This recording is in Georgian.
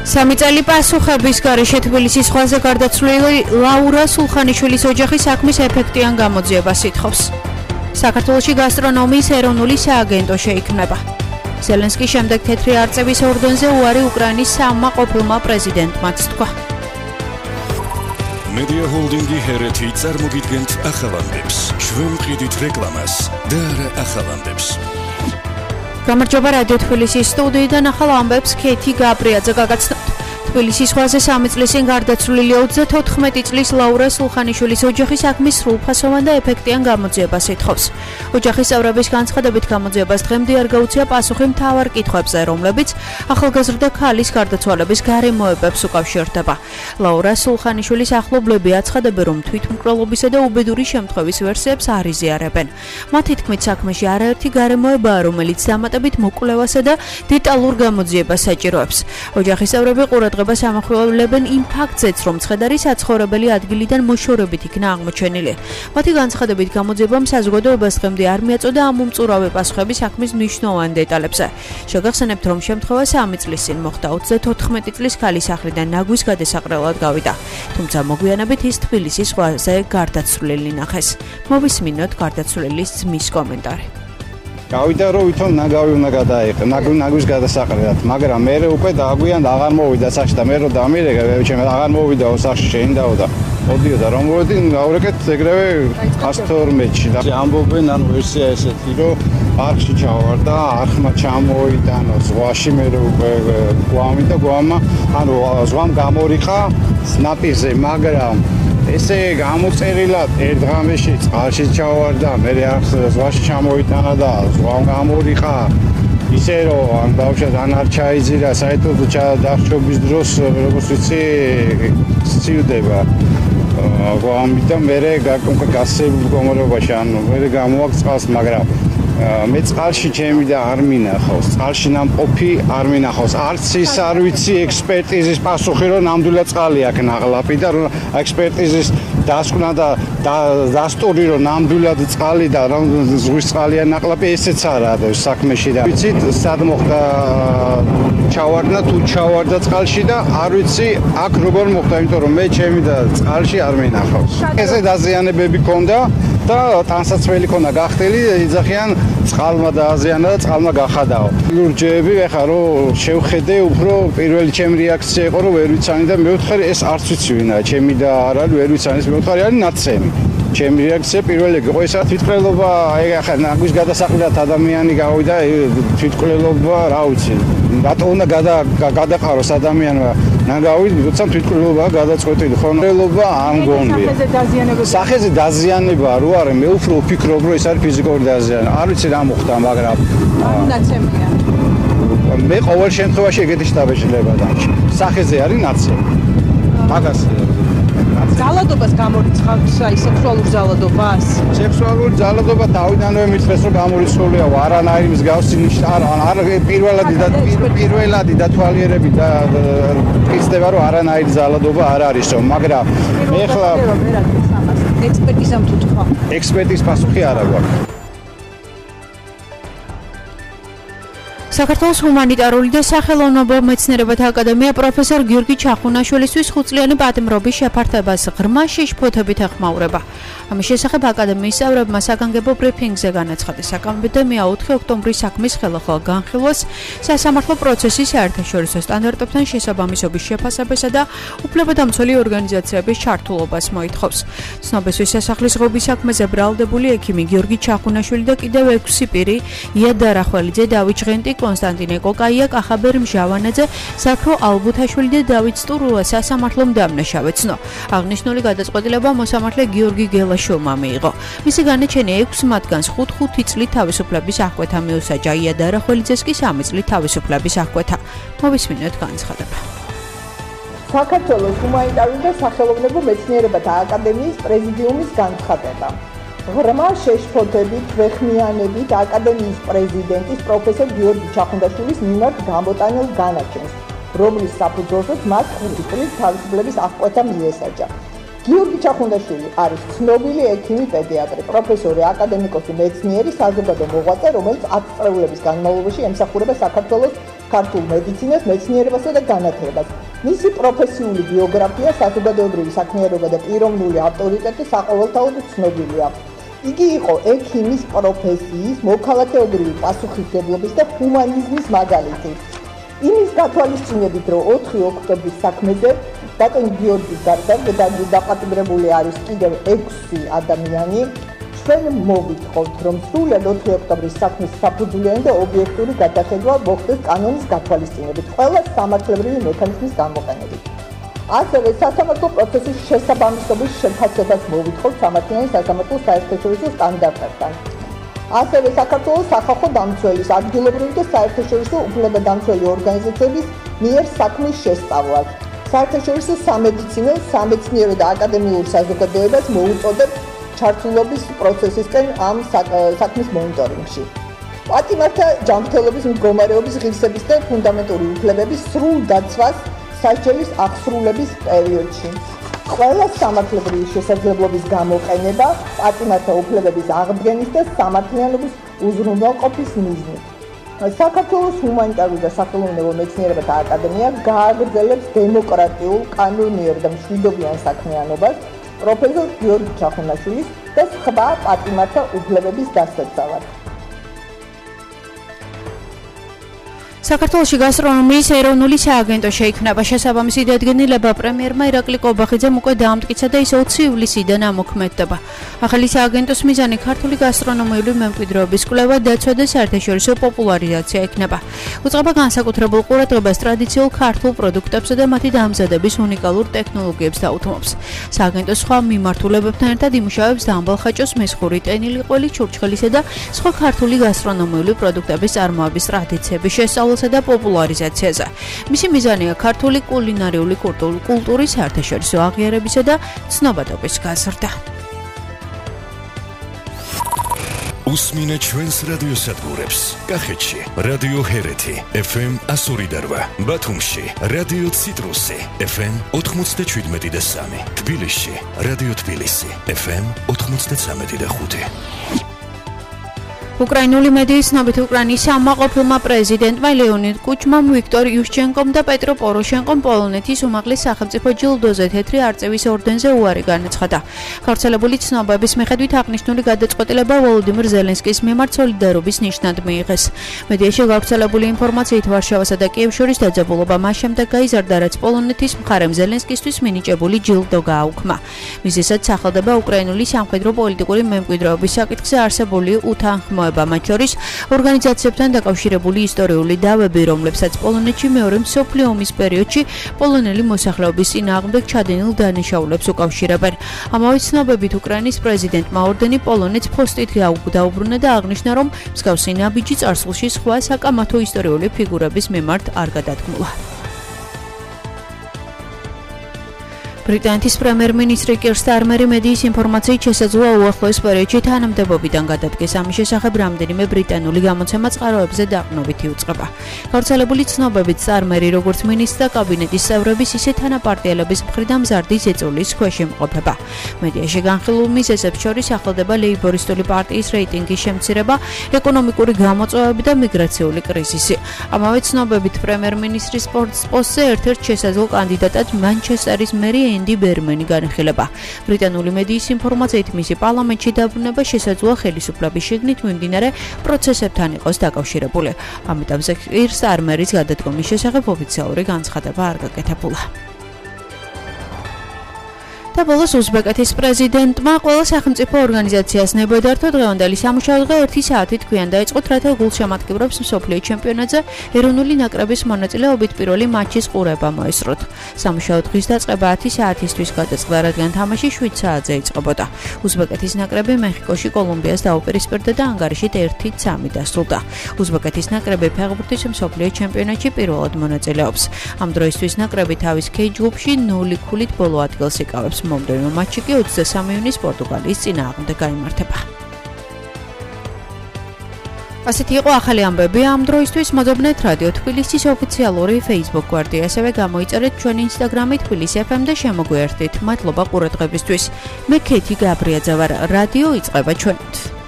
3 წელი პასუხების გარეშე თბილისის ზღვაზე გარდაცვლილი ლაურა სულხანიშვილის ოჯახი საქმის ეფექტიან გამოძიებას ითხოვს. საქართველოში გასტრონომიის ეროვნული სააგენტო შეიქმნება. ზელენსკის შემდეგ თეთრი არწივის ორდენზე უარი უკრაინის სამმა ყოფილმა პრეზიდენტმაც თქვა. Media Holdingi Hereti წარმოგიდგენთ ახალამდებს. ჩვენ მყიდით რეკლამას და არა ახალამდებს. გამარჯობა რადიო თბილისის სტუდიიდან ახალ ამბებს ქეთი გაბრიაძე გაგაცნობთ. თბილისის ზღვაზე 3 წლის წინ გარდაცვლილი 34 წლის ლაურა სულხანიშვილის ოჯახი საქმის სრულფასოვან და ეფექტიან გამოძიებას ითხოვს. ოჯახის წევრების განცხადებით გამოძიებას დღემდე არ გაუწია პასუხი მთავარ კითხვებზე, რომლებიც ახალგაზრდა ქალის გარდაცვალების გარემოებებს უკავშირდება. ლაურა სულხანიშვილის ახლობლები აცხადებენ, რომ თვითმკვლელობისა და უბედური შემთხვევის ვერსიებს არ იზიარებენ. მათი თქმით, საქმეში არაერთი გარემოებაა, რომელიც დამატებით მოკვლევასა და დეტალურ გამოძიებას საჭიროებს. ოჯახის წევრები ყურადღებას ამახვილებენ იმ ფაქტზეც, რომ ცხედარი საცხოვრებელი ადგილიდან მოშორებით იქნა აღმოჩენილი. მათი განცხადებით გამოძიებამ საზოგადოებას დღემდე არ მიაწოდა ამ უმწურავი პასუხების საქმის მნიშვნელოვან დეტალებზე. შეგახსენებთ, რომ შემთხვევა 3 წლის წინ მოხდა 34 წლის ქალის სახლიდან ნაგვის გადასაყრელად გავიდა. თუმცა მოგვიანებით ის თბილისის ზღვაზე გარდაცვლილი ნახეს. მოვისმინოთ გარდაცვლილის ძმის კომენტარი. გავიდა რომ ვითომ ნაგავი უნდა გადაიყო ნაგვის გადასაყრელად, მაგრამ მე უკვე დააგვიან და აღარ მოვიდა სახში და მე რომ დამირეკე ჩემ აღარ მოვიდა სახში შეინდაო და მოდიოდა რომ მოვედი გავრეკეთ ეგრევე 112-ში და ამბობენ ანუ ვერსია ესეთი რომ არხში ჩავარდა, არხმა ჩამოიტანო ზღვაში მე რომ უკვე გვამი და გვამა ანუ ზღვამ გამორიყა ნაპირზე, მაგრამ ესე გამოწერილად ერთ დღეში წყალში ჩავარდა, მე არხს ზღვაში ჩამოიტანა და ზღვამ გამორიყა. ისე რომ ან ბავშვად ან არ ჩაიძირა, საერთოდ დახშობის დროს როგორც ვიცი სცივდება. ამიტომ მე გასწრებულ მდგომარეობაში ანუ მე გამოვაკ წყალს, მაგრამ მე წყალში ჩემი და არ მინახავს, წყალში ნამყოფი არ მინახავს. არც ის არ ვიცი ექსპერტიზის პასუხი რომ ნამდვილად წყალი აქ ნაღლაპი და რომ ექსპერტიზის დასკვნა და დასტური რომ ნამდვილად წყალი და რომ ზღვის წყალია ნაღლაპი ესეც არა საქმეში და ვიცით სად მოხდა ჩავარდა თუ ჩავარდა წყალში და არ ვიცი აქ როგორ მოხდა, იმიტომ რომ მე ჩემი და წყალში არ მინახავს. ესე დაზიანებები ქონდა და ტანსაცმელი ქონდა გახდილი, იძახიან წყალმა დააზიანა და წყალმა გახადაო. ლურჯები ეხა რომ შევხედე, უფრო პირველი ჩემი რეაქცია იყო რომ ვერ ვიცანი და მეოთხე ეს არც ვიცი ვინაა, ჩემი და არ არის ვერ ვიცანი, მეოთხე არის ნაცემი. ჩემი რეაქცია პირველი იყო ეს თვითმკვლელობა, აი ახლა ნაგვის გადასაყრელად ადამიანი გავიდა, თვითმკვლელობა რა ვიცი. რატო უნდა გადაყაროს ადამიანმა ნაგავი, როცა თვითმკვლელობა გადაწყვეტილი ხონელობა არ მგონია. სახეზე დაზიანება რო არის, მე უფრო ვფიქრობ რომ ეს არის ფიზიკური დაზიანება. არ ვიცი რა მოხდა, მაგრამ ნაცემია. მე ყოველ შემთხვევაში ეგეთი შტაბეშლება დამჭი. სახეზე არის ნაცემი. მაგას ზალადობას გამორიცხავს, აი სექსუალურ ზალადობას. სექსუალური ზალადობა თავიდანვე მიწეს რომ გამორიცხულია, არანაირი მსგავსი არ პირველადი დათვალიერებით და იცდება რომ არანაირი ზალადობა არ არისო, მაგრამ მე ხლა ექსპერტიზამ თუ თქვა. ექსპერტის პასუხი არა გვაქვს. საქართველოს ჰუმანიტარული და სახელოვნებო მეცნიერებათა აკადემია პროფესორ გიორგი ჩახუნაშვილისთვის 5 წლიანი პატიმრობის შეფართებას ღრმა შეშფოთებით ეხმაურება. ამის შესახებ აკადემიის წევრებმა საგანგებო ბრიფინგზე განაცხადეს. აკადემია 4 ოქტომბრის საქმის ხელახლა განხილვას, სასამართლო პროცესის საერთაშორისო სტანდარტებთან შესაბამისობის შეფასებასა და უფლებადამცველი ორგანიზაციების ჩართულობას მოითხოვს. ცნობისთვის სასახლის ღობის საქმეზე ბრალდებული ექიმი გიორგი ჩახუნაშვილი და კიდევ 6 პირი ია დარახველიძე, დავით ჟღენტი, კონსტანტინე კოკაია, კახაბერ მჟავანაძე, ზაქრო ალბუთაშვილი და დავით სტურულა სასამართლომ დამნაშავეცნო. აღნიშნული გადაწყვეტილება მოსამართლე გიორგი გელაშვილმა მიიღო. მისი განაჩენი 6 მათგანს 5 წლით თავისუფლების აღკვეთა მიუსაჯა, ია დარახველიძეს კი 3 წლით თავისუფლების აღკვეთა. მოვისმინოთ განცხადება. საქართველოს ჰუმანიტარული და სახელოვნებო მეცნიერებათა აკადემიის პრეზიდიუმის განცხადება. ღრმა შეშფოთებით, ვეხმიანებით აკადემიის პრეზიდენტის პროფესორ გიორგი ჩახუნდაშვილის მიმართ გამოტანილ განაჩენს, რომლის საფუძველზეც მას 5 წლის თავისუფლების აღკვეთა მიესაჯა. გიორგი ჩახუნდაშვილი არის ცნობილი ექიმი, პედიატრი, პროფესორი, აკადემიკოსი, მეცნიერი, საზოგადო მოღვაწე, რომელიც 10 წლების განმავლობაში ემსახურება საქართველოს ქართულ მედიცინას, მეცნიერებასა და განათლებას. მისი პროფესიული ბიოგრაფია, საზოგადოებრივი საქმიანობა და პიროვნული ავტორიტეტი საყოველთაოდ ცნობილია. იგი იყო ექიმის პროფესიის, მოქალაქეობრივი პასუხისმგებლობის და ჰუმანიზმის მაგალითი. იმის გათვალისწინებით, რომ 4 ოქტომბრის საქმეზე ბატონი გიორგის გარდა დაპატიმრებული არის კიდევ 6 ადამიანი, ჩვენ მოვითხოვთ, რომ სრულად 4 ოქტომბრის საქმის საფუძვლიანი და ობიექტური გადახედვა მოხდეს კანონის გათვალისწინებით, ყველა სამართლებრივი მექანიზმის გამოყენებით. ასევე სასამართლო პროცესის შესაბამისობის შეფასებას მოვითხოვთ სამართლიანი სასამართლო საერთაშორისო სტანდარტებთან. ასევე საქართველოს სახალხო დამცველის ადგილობრივი და საერთაშორისო უფლებადამცველი ორგანიზაციების მიერ საქმის შესწავლას. საერთაშორისო სამედიცინო, სამეცნიერო და აკადემიურ საზოგადოებას მოუწოდებ ჩართულობის პროცესისკენ ამ საქმის მონიტორინგში. პატიმართა ჯანმრთელობის მდგომარეობის ღირსების და ფუნდამენტური უფლებების სრულ დაცვას სასჯელის აღსრულების პერიოდში. ყველა სამართლებრივი შესაძლებლობის გამოყენება პატიმართა უფლებების აღდგენის და სამართლიანობის უზრუნველყოფის მიზნით. საქართველოს ჰუმანიტარული და სახელოვნებო მეცნიერებათა აკადემია გააგრძელებს დემოკრატიულ, კანონიერ და მშვიდობიან საქმიანობას პროფესორ გიორგი ჩახუნაშვილის და სხვა პატიმართა უფლებების დასაცავად. საქართველოში გასტრონომიის ეროვნული სააგენტო შეიქმნება. შესაბამისი დადგენილება პრემიერმა ირაკლი კობახიძემ უკვე დაამტკიცა და ის 20 ივლისიდან ამოქმედდება. ახალი სააგენტოს მიზანი ქართული გასტრონომიული მემკვიდრეობის კვლევა, დაცვა და საერთაშორისო პოპულარიზაცია იქნება. უწყება განსაკუთრებულ ყურადღებას ტრადიციულ ქართულ პროდუქტებსა და მათი დამზადების უნიკალურ ტექნოლოგიებს დაუთმობს. სააგენტო სხვა მიმართულებებთან ერთად იმუშავებს დამბალხაჭოს, მესხური, ტენილი ყველი, ჩურჩხელისა და სხვა ქართული გასტრონომიული პროდუქტების წარმოების ტრადიციების შესწავლასა და პოპულარიზაციაზე. მისი მიზანია ქართული კულინარიული კულტურის საერთაშორისო აღიარებისა და ცნობადობის გაზრდა. უსმინე ჩვენს რადიოსადგურებს. კახეთში რადიო ჰერეთი FM 102.8, ბათუმში რადიო ციტრუსი FM 97.3, თბილისში რადიო თბილისი FM 93.5. უკრაინული მედიის ცნობით უკრაინის სამაყოფილმა პრეზიდენტმა ლეონიდ კუჩმამ, ვიქტორ იუშჩენკომ და პეტრო პოროშენკომ პოლონეთის უმაღლეს სახელმწიფო ჯილდოზე თეთრი არწივის ორდენზე უარი განაცხადა. გავრცელებული ცნობების მიხედვით აღნიშნული გადაწყვეტილება ვოლოდიმირ ზელენსკის მიმართ სოლიდარობის ნიშნად მიიღეს. მედიაში გავრცელებული ინფორმაციით ვარშავასა და კიევს შორის დაძაბულობა მას შემდეგ გაიზარდა, რაც პოლონეთის მხარემ ზელენსკისთვის მინიჭებული ჯილდო გააუქმა. მიზეზად სახელდება უკრაინული სამხედრო პოლიტიკური მემკვიდრეობის საკითხზე არსებული უთანხმოება. მათ შორის ორგანიზაციებთან დაკავშირებული ისტორიული დავები, რომლებსაც პოლონეთში მეორე მსოფლიო ომის პერიოდში პოლონელი მოსახლეობის წინააღმდეგ ჩადენილ დანაშაულებს უკავშირებენ. ამავე ცნობებით უკრაინის პრეზიდენტმა ორდენი პოლონეთს ფოსტით დაუბრუნა და აღნიშნა, რომ მსგავსი ნაბიჯი წარსულში სხვა საკამათო ისტორიული ფიგურების მიმართ არ გადადგმულა. ბრიტანეთის პრემიერ-მინისტრი კერ სტარმერი მედიის ინფორმაციით შესაძლოა უახლოეს პერიოდში თანამდებობიდან გადადგეს. ამის შესახებ რამდენიმე ბრიტანული გამოცემა წყაროებზე დაყრდნობით იუწყება. გავრცელებული ცნობებით სტარმერი როგორც მინისტრ და კაბინეტის წევრების, ისე თანაპარტიელების მხრიდან მზარდი ზეწოლის ქვეშ იმყოფება. მედიაში განხილულ მიზეზებს შორის ახლდება ლეიბორისტული პარტიის რეიტინგის შემცირება, ეკონომიკური გამოწვევები და მიგრაციული კრიზისი. ამავე ცნობებით პრემიერ-მინისტრის პოსტზე ერთ-ერთ შესაძლო კანდიდატად მანჩესტერის მერი ენდი ბერმენი განიხილება. ბრიტანული მედიის ინფორმაციით მისი პარლამენტში დაბრუნება შესაძლოა ხელისუფლების შიგნით მიმდინარე პროცესებთან იყოს დაკავშირებული. ამიტომ კერ სტარმერის გადადგომის შესახებ ოფიციალური განცხადება არ გაკეთებულა. და ბოლოს უზბეკეთის პრეზიდენტმა ყველა სახელმწიფო ორგანიზაციას ნებოდართო დღევანდელი სამუშაო დღე 1 საათით ქვიან დაიწყოთ, რათა გულშემატკივრებს მსოფლიო ჩემპიონატზე ეროვნული ნაკრების მონაწილეობით პირველი მატჩის ყურება მოესწროთ. სამუშაო დღის დაწყება 10 საათისთვის გადაწყდა, რადგან თამაში 7 საათზე იწყებოდა. უზბეკეთის ნაკრები მეხიკოში კოლუმბიას დაუპირისპირდა და ანგარიში 1-3 დასრულდა. უზბეკეთის ნაკრები ფეხბურთის მსოფლიო ჩემპიონატში პირველად მონაწილეობს. ამ დროისთვის ნაკრები თავის K ჯგუფში 0 ქულით ბოლო ადგილს იკავებს. მომდევნო მატჩი კი 23 იუნის პორტუგალიის წინააღმდეგ გაიმართება. ასეთი იყო ახალი ამბები ამ დროისთვის. მოძებნეთ რადიო თბილისის ოფიციალური Facebook გვერდი, ასევე გამოიწერეთ ჩვენი Instagram-ი თბილისი FM და შემოგვიერთდით. მადლობა ყურადღებისთვის. მე ქეთი გაბრიაძე ვარ. რადიო იწყება ჩვენით.